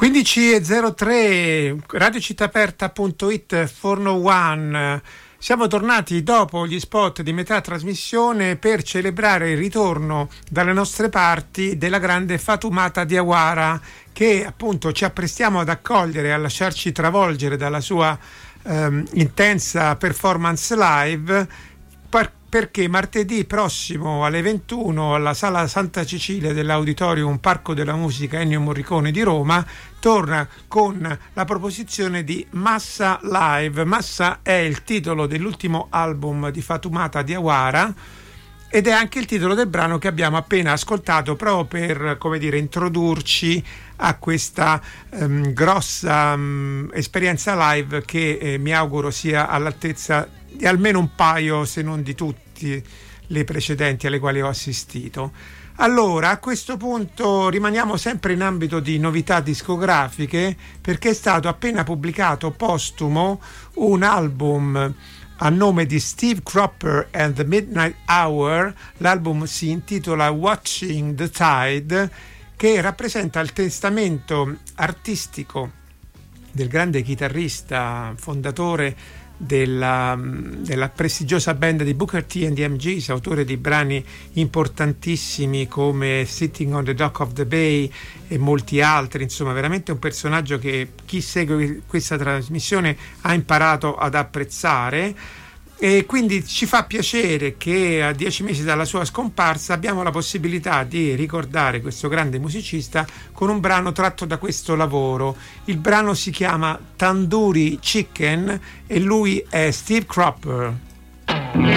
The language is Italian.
15.03 radiocittaaperta.it Forno One. Siamo tornati dopo gli spot di metà trasmissione per celebrare il ritorno dalle nostre parti della grande Fatoumata Diawara, che appunto ci apprestiamo ad accogliere e a lasciarci travolgere dalla sua intensa performance live, perché martedì prossimo alle 21 alla Sala Santa Cecilia dell'Auditorium Parco della Musica Ennio Morricone di Roma torna con la proposizione di Massa Live. Massa è il titolo dell'ultimo album di Fatoumata Diawara ed è anche il titolo del brano che abbiamo appena ascoltato, proprio per, come dire, introdurci a questa grossa esperienza live che mi auguro sia all'altezza di almeno un paio, se non di tutte le precedenti alle quali ho assistito. Allora, a questo punto rimaniamo sempre in ambito di novità discografiche, perché è stato appena pubblicato postumo un album a nome di Steve Cropper and the Midnight Hour. L'album si intitola Watching the Tide, che rappresenta il testamento artistico del grande chitarrista, fondatore della prestigiosa band di Booker T and the MGs, autore di brani importantissimi come Sitting on the Dock of the Bay e molti altri. Insomma, veramente un personaggio che chi segue questa trasmissione ha imparato ad apprezzare, e quindi ci fa piacere che a 10 mesi dalla sua scomparsa abbiamo la possibilità di ricordare questo grande musicista con un brano tratto da questo lavoro. Il brano si chiama Tandoori Chicken e lui è Steve Cropper.